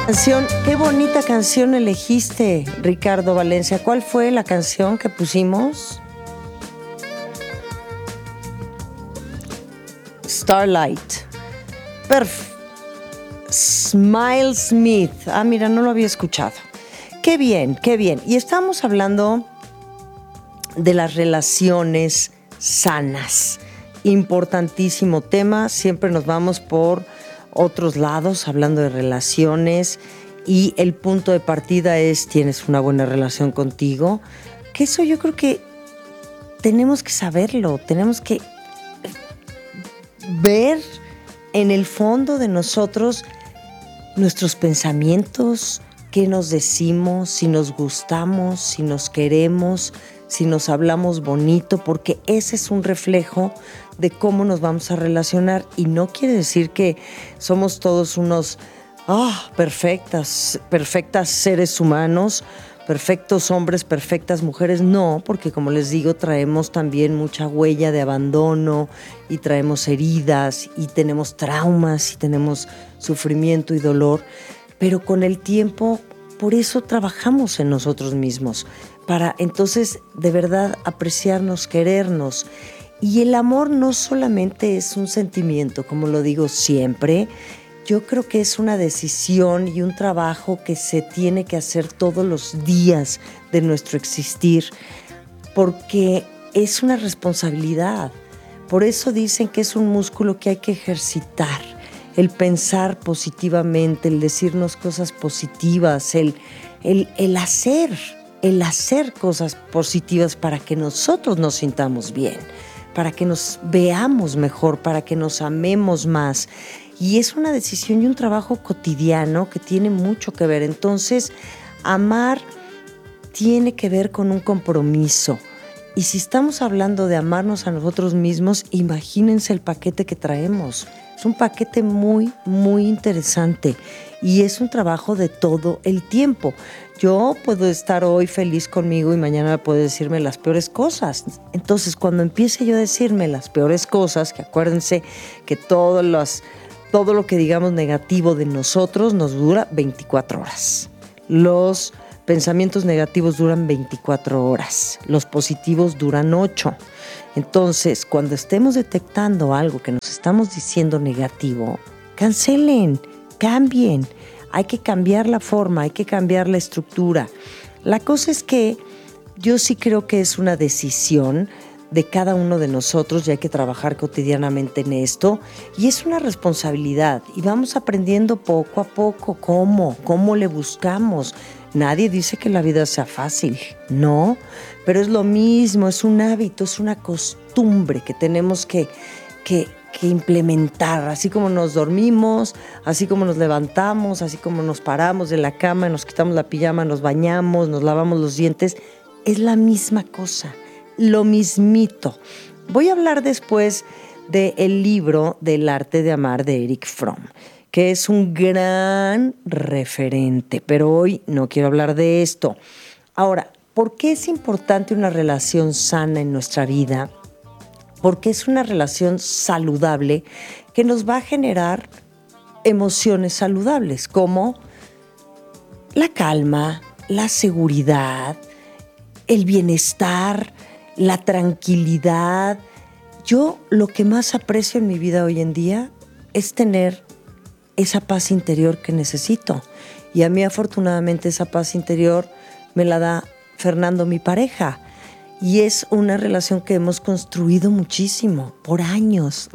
Qué bonita canción elegiste, Ricardo Valencia. ¿Cuál fue la canción que pusimos? Starlight. Smile Smith. Ah, mira, no lo había escuchado. Qué bien, qué bien. Y estamos hablando de las relaciones sanas. Importantísimo tema. Siempre nos vamos por otros lados hablando de relaciones y el punto de partida es tienes una buena relación contigo, que eso yo creo que tenemos que saberlo, tenemos que ver en el fondo de nosotros nuestros pensamientos, qué nos decimos, si nos gustamos, si nos queremos, si nos hablamos bonito, porque ese es un reflejo de cómo nos vamos a relacionar. Y no quiere decir que somos todos unos perfectas seres humanos, perfectos hombres, perfectas mujeres. No, porque como les digo, traemos también mucha huella de abandono y traemos heridas y tenemos traumas y tenemos sufrimiento y dolor. Pero con el tiempo, por eso trabajamos en nosotros mismos, para entonces de verdad apreciarnos, querernos. Y el amor no solamente es un sentimiento, como lo digo siempre, yo creo que es una decisión y un trabajo que se tiene que hacer todos los días de nuestro existir, porque es una responsabilidad. Por eso dicen que es un músculo que hay que ejercitar, el pensar positivamente, el decirnos cosas positivas, el hacer cosas positivas para que nosotros nos sintamos bien, para que nos veamos mejor, para que nos amemos más. Y es una decisión y un trabajo cotidiano que tiene mucho que ver. Entonces, amar tiene que ver con un compromiso. Y si estamos hablando de amarnos a nosotros mismos, imagínense el paquete que traemos. Es un paquete muy, muy interesante y es un trabajo de todo el tiempo. Yo puedo estar hoy feliz conmigo y mañana puedo decirme las peores cosas. Entonces, cuando empiece yo a decirme las peores cosas, que acuérdense que todo lo que digamos negativo de nosotros nos dura 24 horas. Los pensamientos negativos duran 24 horas, los positivos duran 8. Entonces, cuando estemos detectando algo que nos estamos diciendo negativo, cancelen, cambien. Hay que cambiar la forma, hay que cambiar la estructura. La cosa es que yo sí creo que es una decisión de cada uno de nosotros y hay que trabajar cotidianamente en esto. Y es una responsabilidad y vamos aprendiendo poco a poco cómo le buscamos. Nadie dice que la vida sea fácil, no, pero es lo mismo, es un hábito, es una costumbre que tenemos que implementar, así como nos dormimos, así como nos levantamos, así como nos paramos de la cama, nos quitamos la pijama, nos bañamos, nos lavamos los dientes, es la misma cosa, lo mismito. Voy a hablar después del libro del arte de amar de Erich Fromm, que es un gran referente, pero hoy no quiero hablar de esto. Ahora, ¿por qué es importante una relación sana en nuestra vida? Porque es una relación saludable que nos va a generar emociones saludables, como la calma, la seguridad, el bienestar, la tranquilidad. Yo lo que más aprecio en mi vida hoy en día es tener esa paz interior que necesito. Y a mí, afortunadamente, esa paz interior me la da Fernando, mi pareja. Y es una relación que hemos construido muchísimo, por años.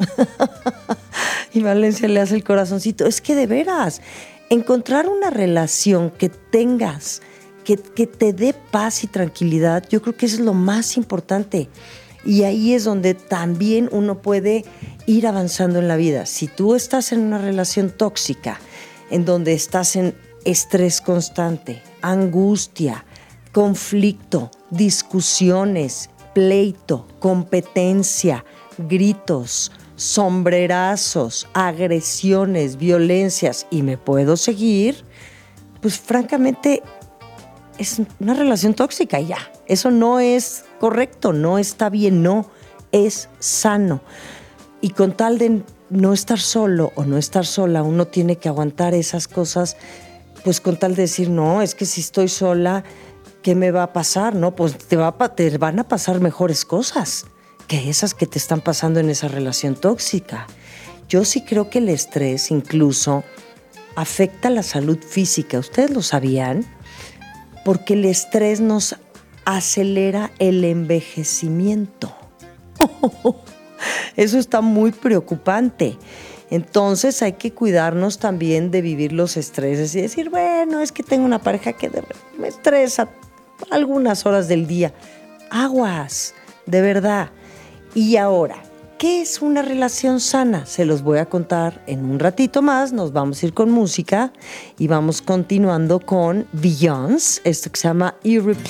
Y Valencia le hace el corazoncito. Es que de veras, encontrar una relación que tengas, que te dé paz y tranquilidad, yo creo que eso es lo más importante. Y ahí es donde también uno puede ir avanzando en la vida. Si tú estás en una relación tóxica, en donde estás en estrés constante, angustia, conflicto, discusiones, pleito, competencia, gritos, sombrerazos, agresiones, violencias, y me puedo seguir, pues francamente es una relación tóxica y ya. Eso no es correcto, no está bien, no es sano. Y con tal de no estar solo o no estar sola, uno tiene que aguantar esas cosas pues con tal de decir, no, es que si estoy sola, ¿qué me va a pasar? No, pues te van a pasar mejores cosas que esas que te están pasando en esa relación tóxica. Yo sí creo que el estrés incluso afecta la salud física. ¿Ustedes lo sabían? Porque el estrés nos acelera el envejecimiento. Eso está muy preocupante. Entonces hay que cuidarnos también de vivir los estreses y decir, bueno, es que tengo una pareja que me estresa algunas horas del día. Aguas, de verdad. Y ahora, ¿qué es una relación sana? Se los voy a contar en un ratito más. Nos vamos a ir con música y vamos continuando con Beyoncé, esto que se llama Irreplaceable.